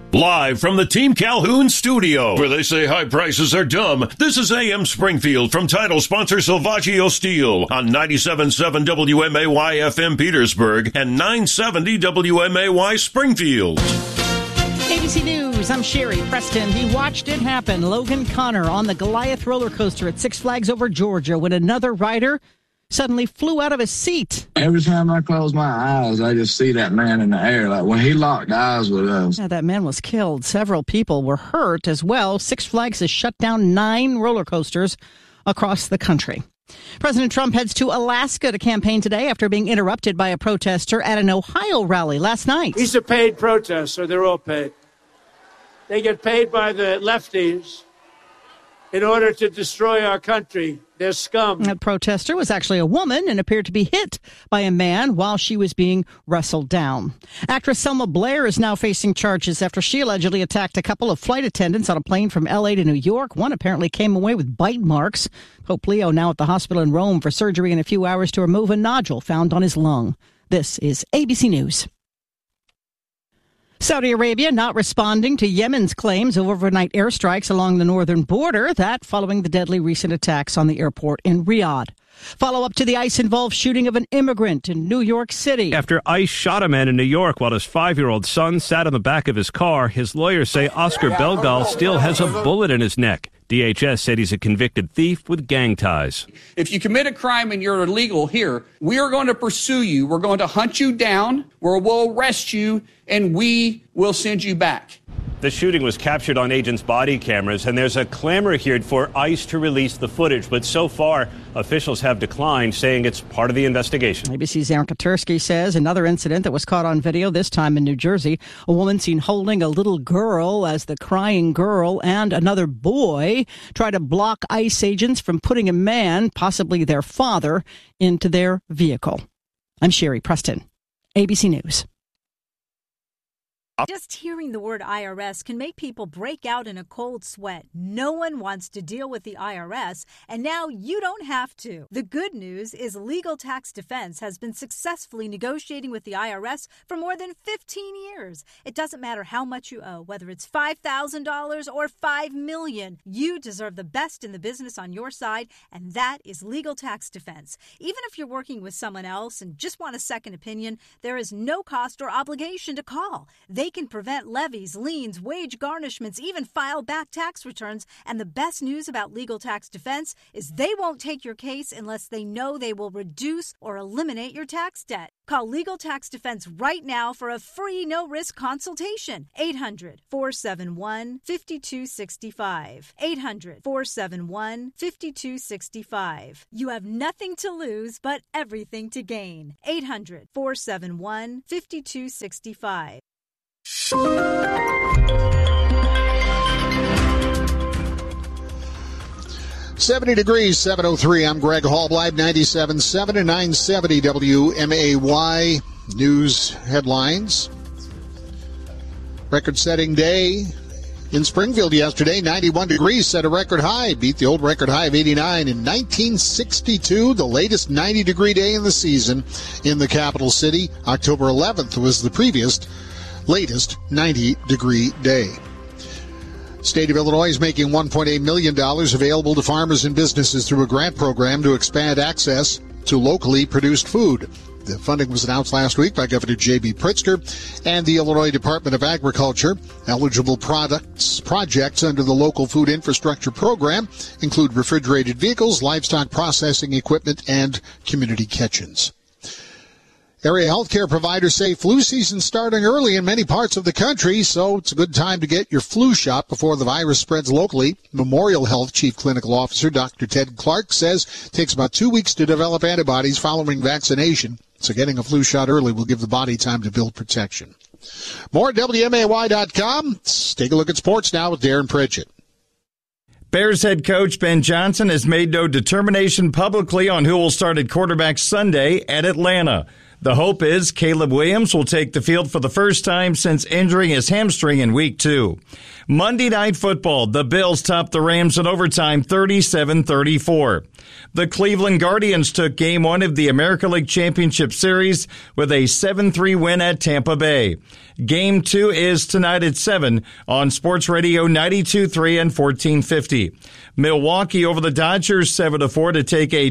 Live from the Team Calhoun studio, where they say high prices are dumb, this is AM Springfield from title sponsor Salvaggio Steel on 97.7 WMAY FM Petersburg and 970 WMAY Springfield. ABC News, I'm Sherry Preston. He watched it happen. Logan Connor on the Goliath roller coaster at Six Flags Over Georgia when another rider suddenly flew out of his seat. Every time I close my eyes, I just see that man in the air. Like when he locked eyes with us. Yeah, that man was killed. Several people were hurt as well. Six Flags has shut down 9 roller coasters across the country. President Trump heads to Alaska to campaign today after being interrupted by a protester at an Ohio rally last night. These are paid protests, or they're all paid. They get paid by the lefties in order to destroy our country. They're scum. That protester was actually a woman and appeared to be hit by a man while she was being wrestled down. Actress Selma Blair is now facing charges after she allegedly attacked a couple of flight attendants on a plane from L.A. to New York. One apparently came away with bite marks. Pope Leo now at the hospital in Rome for surgery in a few hours to remove a nodule found on his lung. This is ABC News. Saudi Arabia not responding to Yemen's claims of overnight airstrikes along the northern border, that following the deadly recent attacks on the airport in Riyadh. Follow up to the ICE-involved shooting of an immigrant in New York City. After ICE shot a man in New York while his 5-year-old son sat in the back of his car, his lawyers say Oscar Belgal still has a bullet in his neck. DHS said he's a convicted thief with gang ties. If you commit a crime and you're illegal here, we are going to pursue you. We're going to hunt you down, we'll arrest you, and we will send you back. The shooting was captured on agents' body cameras, and there's a clamor here for ICE to release the footage. But so far, officials have declined, saying it's part of the investigation. ABC's Aaron Katursky says another incident that was caught on video, this time in New Jersey. A woman seen holding a little girl as the crying girl and another boy try to block ICE agents from putting a man, possibly their father, into their vehicle. I'm Sherry Preston, ABC News. Just hearing the word IRS can make people break out in a cold sweat. No one wants to deal with the IRS, and now you don't have to. The good news is Legal Tax Defense has been successfully negotiating with the IRS for more than 15 years. It doesn't matter how much you owe, whether it's $5,000 or $5 million. You deserve the best in the business on your side, and that is Legal Tax Defense. Even if you're working with someone else and just want a second opinion, there is no cost or obligation to call. They can prevent levies, liens, wage garnishments, even file back tax returns. And the best news about Legal Tax Defense is they won't take your case unless they know they will reduce or eliminate your tax debt. Call Legal Tax Defense right now for a free no-risk consultation. 800-471-5265. 800-471-5265. You have nothing to lose but everything to gain. 800-471-5265. 70 degrees, 7:03. I'm Greg Hallbleib, 97.7 and 970 WMAY. News headlines. Record-setting day in Springfield yesterday. 91 degrees, set a record high. Beat the old record high of 89 in 1962, the latest 90-degree day in the season in the capital city. October 11th was the previous latest 90-degree day. State of Illinois is making $1.8 million available to farmers and businesses through a grant program to expand access to locally produced food. The funding was announced last week by Governor J.B. Pritzker and the Illinois Department of Agriculture. Eligible projects under the Local Food Infrastructure Program include refrigerated vehicles, livestock processing equipment, and community kitchens. Area healthcare providers say flu season's starting early in many parts of the country, so it's a good time to get your flu shot before the virus spreads locally. Memorial Health Chief Clinical Officer Dr. Ted Clark says it takes about 2 weeks to develop antibodies following vaccination, so getting a flu shot early will give the body time to build protection. More at WMAY.com. Let's take a look at sports now with Darren Pritchett. Bears head coach Ben Johnson has made no determination publicly on who will start at quarterback Sunday at Atlanta. The hope is Caleb Williams will take the field for the first time since injuring his hamstring in Week 2. Monday Night Football, the Bills topped the Rams in overtime 37-34. The Cleveland Guardians took Game 1 of the American League Championship Series with a 7-3 win at Tampa Bay. Game 2 is tonight at 7 on Sports Radio 92.3 and 1450. Milwaukee over the Dodgers 7-4 to take a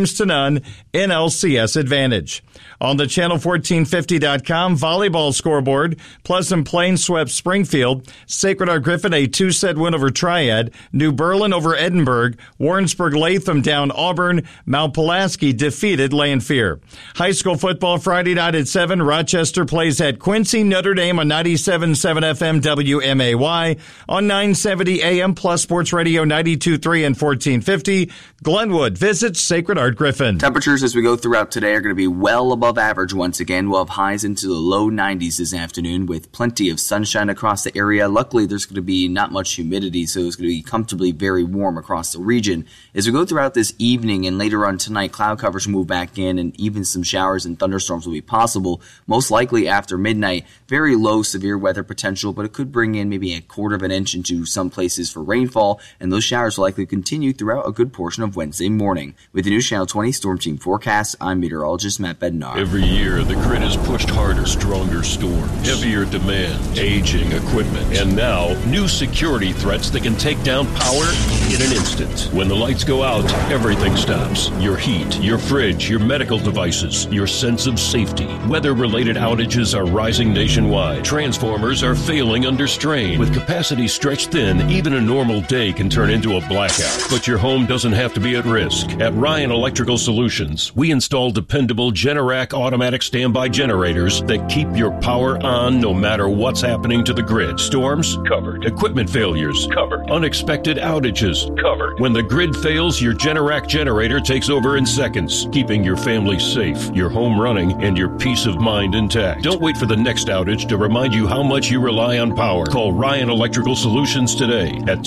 2-0 NLCS advantage. On the Channel1450.com volleyball scoreboard, Pleasant Plains swept Springfield, Sacred Heart Griffin a 2-set win over Triad, New Berlin over Edinburgh, Warrensburg Latham down Auburn, Mount Pulaski defeated Lanphier. High school football Friday night at 7, Rochester plays at Quincy, Notre Dame on 97.7 FM WMAY, on 970 AM plus Sports Radio 92.3 and 1450. Glenwood visits Sacred Heart Griffin. Temperatures as we go throughout today are going to be well above average once again. We'll have highs into the low 90s this afternoon with plenty of sunshine across the area. Luckily, there's going to be not much humidity, so it's going to be comfortably very warm across the region. As we go throughout this evening and later on tonight, cloud coverage will move back in and even some showers and thunderstorms will be possible, most likely after midnight. Very low severe weather potential, but it could bring in maybe a quarter of an inch into some places for rainfall, and those showers will likely continue throughout a good portion of Wednesday morning. With the new Channel 20 Storm Team forecast, I'm meteorologist Matt Bednar. Every year, the grid is pushed harder, stronger storms, heavier demand, aging equipment, and now new security threats that can take down power in an instant. When the lights go out, everything stops. Your heat, your fridge, your medical devices, your sense of safety. Weather-related outages are rising nationwide. Transformers are failing under strain. With capacity stretched thin, even a normal day can turn into a blackout. But your home doesn't have to be at risk. At Ryan Electrical Solutions, we install dependable Generac automatic standby generators that keep your power on no matter what's happening to the grid. Storms? Covered. Equipment failures? Covered. Unexpected outages? Covered. When the grid fails, your Generac generator takes over in seconds, keeping your family safe, your home running, and your peace of mind intact. Don't wait for the next outage to remind you how much you rely on power. Call Ryan Electrical Solutions today at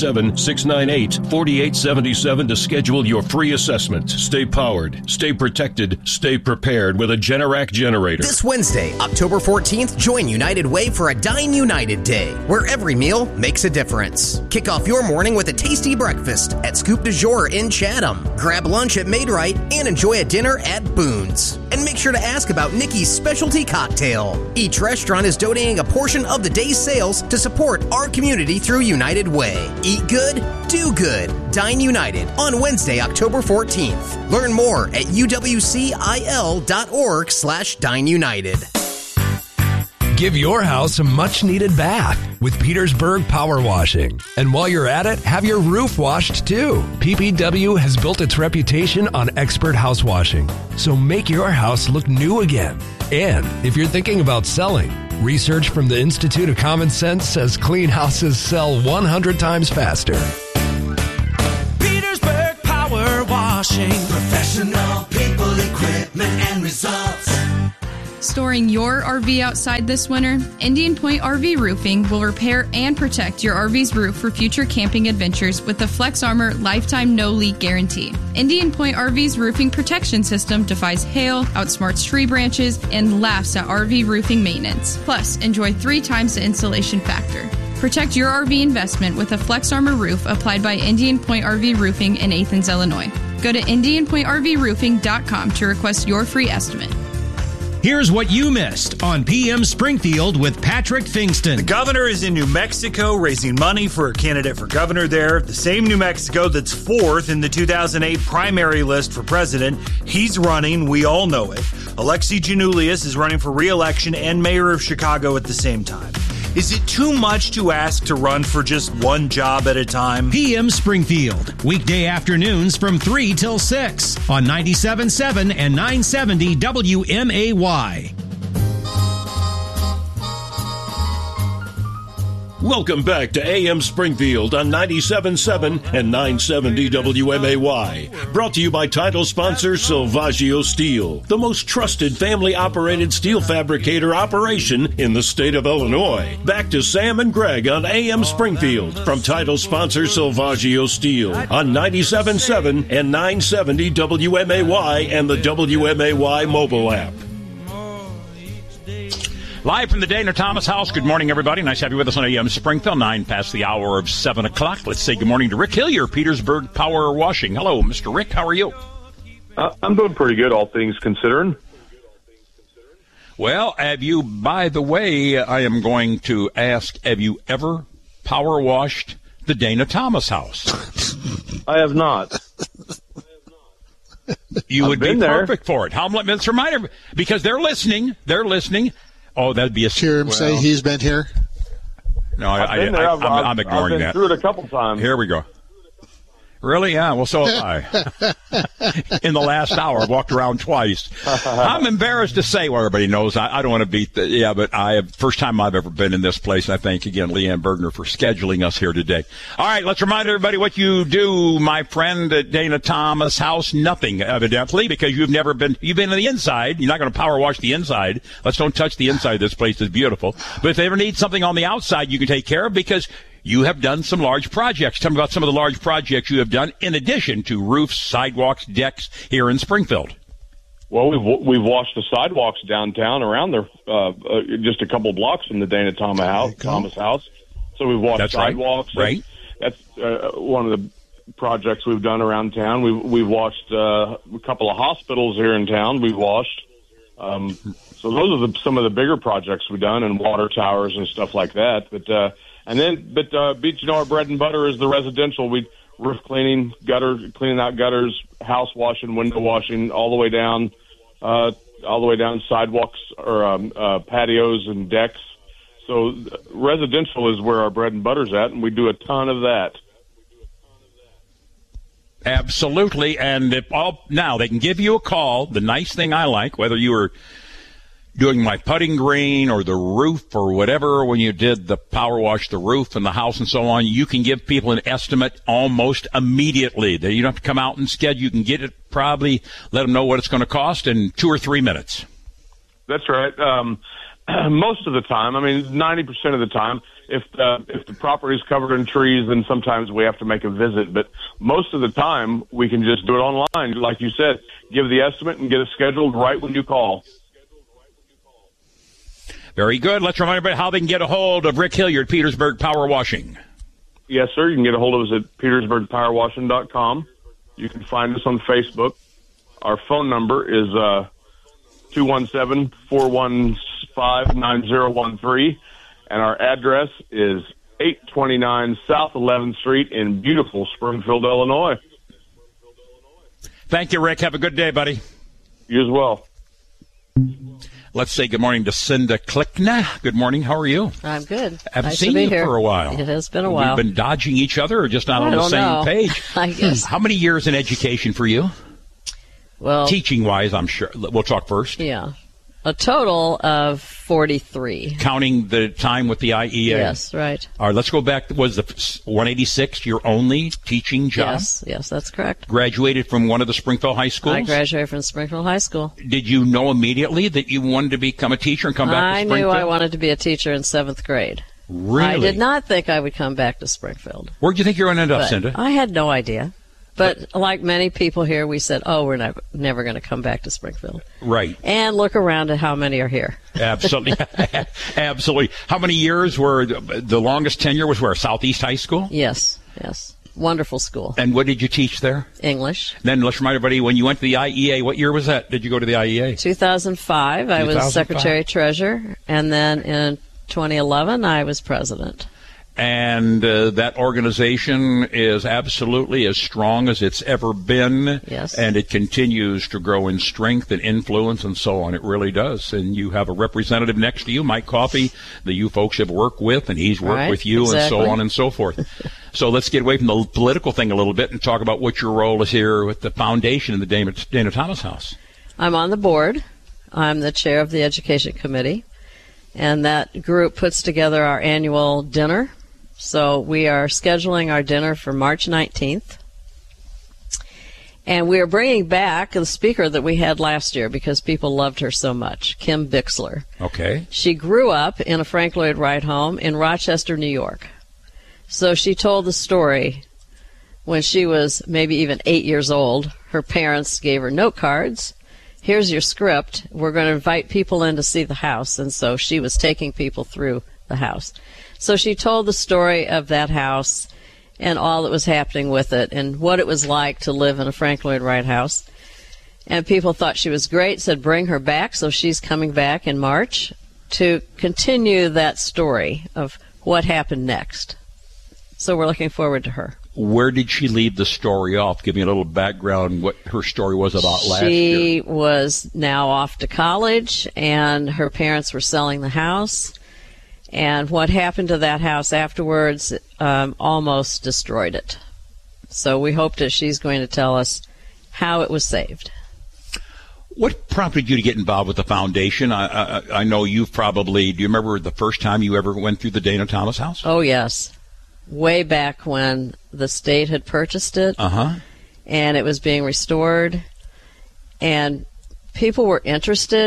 217-698-4877 to schedule your free assessment. Stay powered, stay protected, stay prepared with a Generac generator. This Wednesday, October 14th, join United Way for a Dine United Day, where every meal makes a difference. Kick off your morning with a tasty breakfast at Scoop du Jour in Chatham. Grab lunch at Maid-Rite and enjoy a dinner at Boone's. And make sure to ask about Nikki's specialty cocktail. Each restaurant is donating a portion of the day's sales to support our community through United Way. Eat good, do good. Dine United on Wednesday, October 14th. Learn more at uwcil.org/dineunited. Give your house a much-needed bath with Petersburg Power Washing. And while you're at it, have your roof washed too. PPW has built its reputation on expert house washing. So make your house look new again. And if you're thinking about selling, research from the Institute of Common Sense says clean houses sell 100 times faster. Petersburg Power Washing. Professional people, equipment, and results. Storing your RV outside this winter? Indian Point RV Roofing will repair and protect your RV's roof for future camping adventures with the Flex Armor Lifetime No Leak Guarantee. Indian Point RV's roofing protection system defies hail, outsmarts tree branches, and laughs at RV roofing maintenance. Plus, enjoy 3 times the insulation factor. Protect your RV investment with a Flex Armor roof applied by Indian Point RV Roofing in Athens, Illinois. Go to IndianPointRVRoofing.com to request your free estimate. Here's what you missed on PM Springfield with Patrick Fingston. The governor is in New Mexico raising money for a candidate for governor there. The same New Mexico that's 4th in the 2008 primary list for president. He's running. We all know it. Alexi Giannoulias is running for re-election and mayor of Chicago at the same time. Is it too much to ask to run for just one job at a time? PM Springfield, weekday afternoons from 3 till 6 on 97.7 and 970 WMAY. Welcome back to AM Springfield on 97.7 and 970 WMAY. Brought to you by title sponsor Silvaggio Steel, the most trusted family-operated steel fabricator operation in the state of Illinois. Back to Sam and Greg on AM Springfield from title sponsor Silvaggio Steel on 97.7 and 970 WMAY and the WMAY mobile app. Live from the Dana Thomas House. Good morning, everybody. Nice to have you with us on AM Springfield, 9 past the hour of 7 o'clock. Let's say good morning to Rick Hillier, Petersburg Power Washing. Hello, Mr. Rick. How are you? I'm doing pretty good, all things considering. Well, by the way, I am going to ask, have you ever power washed the Dana Thomas house? I have not. You would be perfect for it. Let's remind everybody, because they're listening. Oh, that'd be a... Hear him say he's been here? No, I'm ignoring I've been that. through it a couple times. Here we go. Really? Yeah, well, so have I. In the last hour, I've walked around twice. I'm embarrassed to say what everybody knows. I don't want to beat but first time I've ever been in this place. I thank again Leanne Bergner for scheduling us here today. All right, let's remind everybody what you do, my friend, at Dana Thomas House. Nothing, evidently, because you've been in the inside. You're not going to power wash the inside. Let's don't touch the inside. This place is beautiful. But if they ever need something on the outside, you can take care of, because you have done some large projects. Tell me about some of the large projects you have done in addition to roofs, sidewalks, decks here in Springfield. Well, we've washed the sidewalks downtown around there, just a couple blocks from the Dana Thomas house. So we've washed sidewalks. Right. That's one of the projects we've done around town. We've washed a couple of hospitals here in town. We've washed. So those are some of the bigger projects we've done, and water towers and stuff like that. But Beach, our bread and butter is the residential. We roof cleaning, cleaning out gutters, house washing, window washing, all the way down sidewalks or patios and decks. So residential is where our bread and butter's at, and we do a ton of that. Absolutely, and now they can give you a call. The nice thing I like, whether you were doing my putting green or the roof or whatever, when you did the power wash, the roof and the house and so on, you can give people an estimate almost immediately. You don't have to come out and schedule. You can get it, probably let them know what it's going to cost in 2 or 3 minutes. That's right. Most of the time, 90% of the time, if the property is covered in trees, then sometimes we have to make a visit. But most of the time, we can just do it online. Like you said, give the estimate and get it scheduled right when you call. Very good. Let's remind everybody how they can get a hold of Rick Hilliard, Petersburg Power Washing. Yes, sir. You can get a hold of us at petersburgpowerwashing.com. You can find us on Facebook. Our phone number is 217-415-9013, and our address is 829 South 11th Street in beautiful Springfield, Illinois. Thank you, Rick. Have a good day, buddy. You as well. Let's say good morning to Cinda Klickna. Good morning. How are you? I'm good. Haven't nice seen you for a while. It has been a while. We've been dodging each other, or just not on the same page? I guess. How many years in education for you? Well, teaching-wise, I'm sure. We'll talk first. Yeah. A total of 43. Counting the time with the IEA? Yes, right. All right, let's go back. Was the 186 your only teaching job? Yes, that's correct. Graduated from one of the Springfield high schools? I graduated from Springfield High School. Did you know immediately that you wanted to become a teacher and come back to Springfield? I knew I wanted to be a teacher in 7th grade. Really? I did not think I would come back to Springfield. Where did you think you were going to end up, Cinda? I had no idea. But like many people here, we said, we're never going to come back to Springfield. Right. And look around at how many are here. Absolutely. Absolutely. How many years were the longest tenure was where? Southeast High School? Yes. Wonderful school. And what did you teach there? English. Then let's remind everybody, when you went to the IEA, what year was that? Did you go to the IEA? 2005. I was Secretary-Treasurer. And then in 2011, I was President. And that organization is absolutely as strong as it's ever been. Yes. And it continues to grow in strength and influence and so on. It really does. And you have a representative next to you, Mike Coffey, that you folks have worked with, and he's worked with you, exactly. And so on and so forth. So let's get away from the political thing a little bit and talk about what your role is here with the foundation in the Dana Thomas House. I'm on the board. I'm the chair of the Education Committee. And that group puts together our annual dinner. So we are scheduling our dinner for March 19th. And we are bringing back the speaker that we had last year because people loved her so much, Kim Bixler. Okay. She grew up in a Frank Lloyd Wright home in Rochester, New York. So she told the story when she was maybe even 8 years old. Her parents gave her note cards. Here's your script. We're going to invite people in to see the house. And so she was taking people through the house. So she told the story of that house and all that was happening with it and what it was like to live in a Frank Lloyd Wright house. And people thought she was great, said bring her back, so she's coming back in March to continue that story of what happened next. So we're looking forward to her. Where did she leave the story off? Give me a little background what her story was about last year. She was now off to college, and her parents were selling the house. And what happened to that house afterwards almost destroyed it. So we hope that she's going to tell us how it was saved. What prompted you to get involved with the foundation? I know you've probably, do you remember the first time you ever went through the Dana Thomas house? Oh, yes. Way back when the state had purchased it. And it was being restored. And people were interested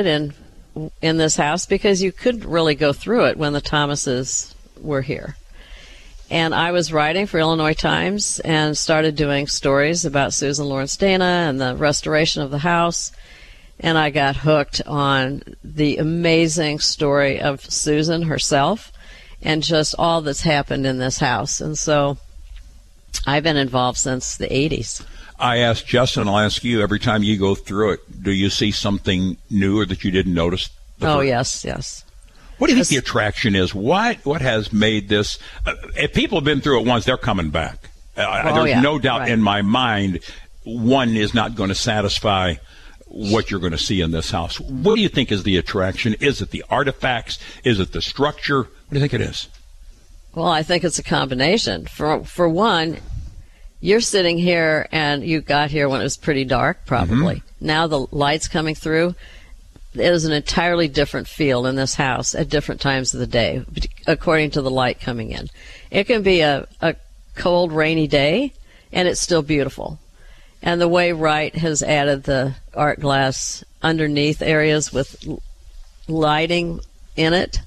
in this house because you couldn't really go through it when the Thomases were here. And I was writing for Illinois Times and started doing stories about Susan Lawrence Dana and the restoration of the house. And I got hooked on the amazing story of Susan herself and just all that's happened in this house. And so I've been involved since the 80s. I asked Justin, I'll ask you, every time you go through it, do you see something new or that you didn't notice? Yes. What do you think the attraction is? What has made this? If people have been through it once, they're coming back. There's no doubt in my mind one is not going to satisfy what you're going to see in this house. What do you think is the attraction? Is it the artifacts? Is it the structure? What do you think it is? Well, I think it's a combination. For one, you're sitting here and you got here when it was pretty dark, probably. Now the light's coming through. There's an entirely different feel in this house at different times of the day, according to the light coming in. It can be a cold, rainy day, and it's still beautiful. And the way Wright has added the art glass underneath areas with lighting in it.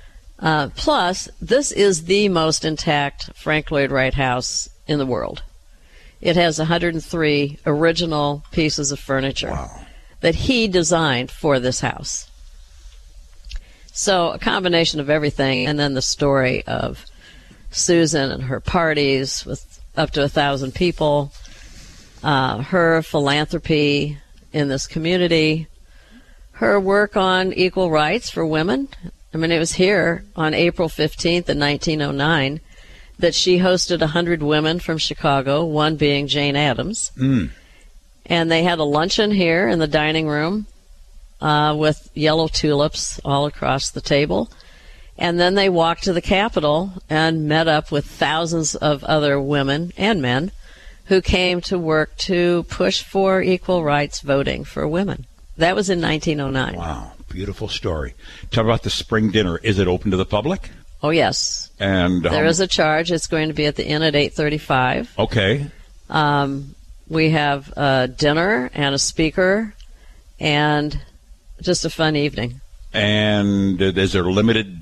Plus, this is the most intact Frank Lloyd Wright house in the world. It has 103 original pieces of furniture that he designed for this house. So a combination of everything, and then the story of Susan and her parties with up to 1,000 people, her philanthropy in this community, her work on equal rights for women. I mean, it was here on April 15th in 1909 that she hosted 100 women from Chicago, one being Jane Addams. And they had a luncheon here in the dining room with yellow tulips all across the table. And then they walked to the Capitol and met up with thousands of other women and men who came to work to push for equal rights voting for women. That was in 1909. Wow, beautiful story. Tell me about the spring dinner. Is it open to the public? Oh, yes. And there is a charge. It's going to be at the Inn at 8:35. Okay. We have a dinner and a speaker and just a fun evening. And is there limited